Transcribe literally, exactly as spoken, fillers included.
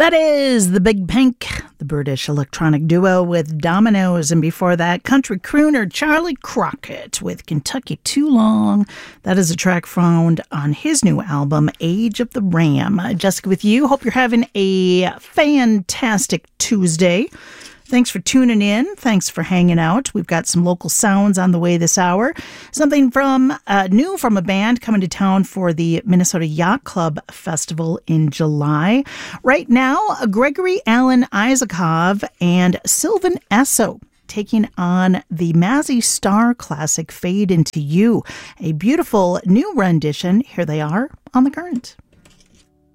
That is the Big Pink, the British electronic duo with Dominoes, and before that, country crooner Charlie Crockett with Kentucky Too Long. That is a track found on his new album, Age of the Ram. Jessica with you. Hope you're having a fantastic Tuesday. Thanks for tuning in. Thanks for hanging out. We've got some local sounds on the way this hour. Something from uh, new from a band coming to town for the Minnesota Yacht Club Festival in July. Right now, Gregory Alan Isakov and Sylvan Esso taking on the Mazzy Star classic Fade Into You. A beautiful new rendition. Here they are on The Current.